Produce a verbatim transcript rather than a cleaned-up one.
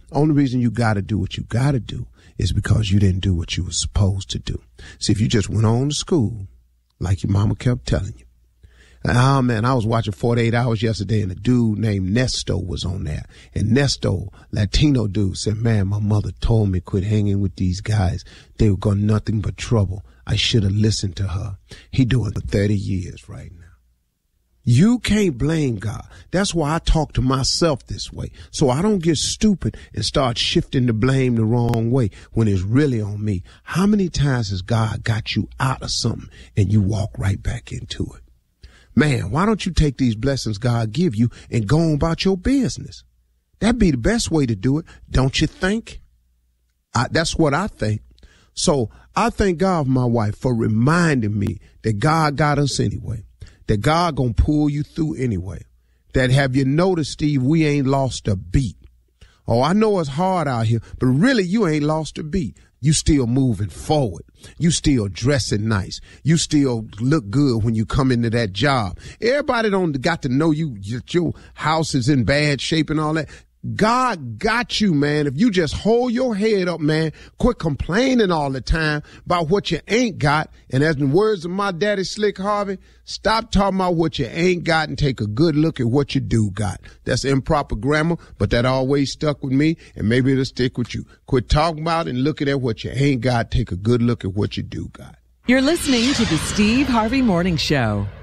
Only reason you got to do what you got to do is because you didn't do what you were supposed to do. See, if you just went on to school, like your mama kept telling you. Oh, man, I was watching forty-eight hours yesterday, and a dude named Nesto was on there. And Nesto, Latino dude, said, man, my mother told me quit hanging with these guys. They were going nothing but trouble. I should have listened to her. He doing it for thirty years right now. You can't blame God. That's why I talk to myself this way, so I don't get stupid and start shifting the blame the wrong way when it's really on me. How many times has God got you out of something and you walk right back into it? Man, why don't you take these blessings God give you and go on about your business? That'd be the best way to do it, don't you think? I, that's what I think. So I thank God for my wife for reminding me that God got us anyway. That God gonna pull you through anyway. That have you noticed, Steve, we ain't lost a beat. Oh, I know it's hard out here, but really you ain't lost a beat. You still moving forward. You still dressing nice. You still look good when you come into that job. Everybody don't got to know you, your house is in bad shape and all that. God got you, man. If you just hold your head up, man, quit complaining all the time about what you ain't got. And as in the words of my daddy, Slick Harvey, stop talking about what you ain't got and take a good look at what you do got. That's improper grammar, but that always stuck with me, and maybe it'll stick with you. Quit talking about it and looking at what you ain't got. Take a good look at what you do got. You're listening to the Steve Harvey Morning Show.